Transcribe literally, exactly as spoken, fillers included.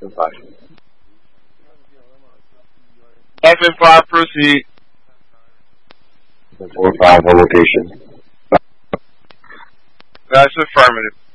ten five. F and five, proceed. ten four five, on location. That's affirmative.